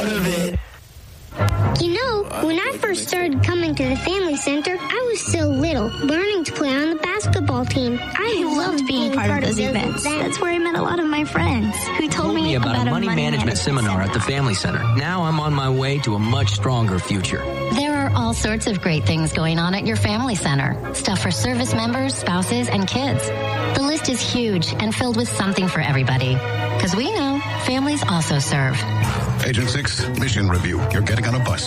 part of it. You know, when I first started coming to the Family Center, I was still little, learning to play on the basketball team. I loved being part of those events. That's where I met a lot of my friends who told me about a money management seminar at the Family Center. Now I'm on my way to a much stronger future. There are all sorts of great things going on at your Family Center. Stuff for service members, spouses, and kids. The list is huge and filled with something for everybody. Because we know families also serve. Agent 6, mission review. You're getting on a bus.